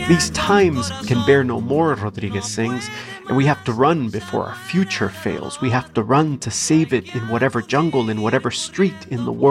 These times can bear no more, Rodriguez sings, and we have to run before our future fails. We have to run to save it in whatever jungle, in whatever street in the world.